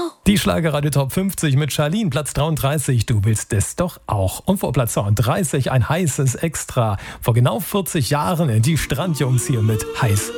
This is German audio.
Die Schlagerradio Top 50 mit Charlene, Platz 33, du willst es doch auch. Und vor Platz 32 ein heißes Extra. Vor genau 40 Jahren die Strandjungs hier mit Heiß